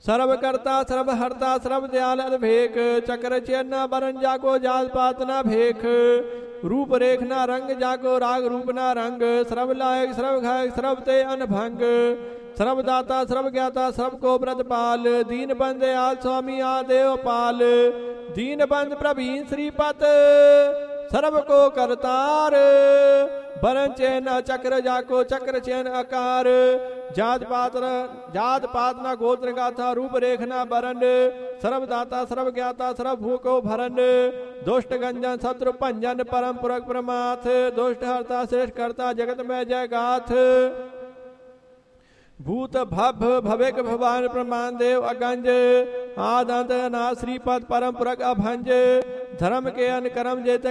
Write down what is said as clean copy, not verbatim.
ਸਰਬ ਕਰਤਾ ਸਰਬ ਹਰਤਾ ਸਰਬ ਦਿਆਲ ਅਲਭੇਕ। ਚਕਰ ਚਿੰਨ ਬਰਨ ਜਾਕੋ ਜਾਤ ਪਾਤ ਨਾ ਭੇਖ। रूप रेख ना रंग जाको राग रूप ना रंग। सर्व लायक सर्व घायक सर्व ते अनभंग। सर्व दाता सर्व ज्ञाता सर्व को व्रतपाल। दीन बंद आल स्वामी आदेव पाल। दीन बंद प्रभीन श्रीपत सर्व को करतार। बरन चैन चक्र जाको चक्र चैन आकार। जात पात ना गोत्र गाथा रूप रेख ना बरन। सर्व दाता सर्व ज्ञाता सर्व भू को भरन। दुष्ट गंजन शत्रु भंजन परम पुरख प्रमाथ। दुष्ट हरता श्रेष्ठ करता जगत में जय गाथ। भूत भव भविक भवान प्रमाण देव अगंज। आदंत ना श्रीपद परम पुरख अभंज। धर्म के अन कर्म जेत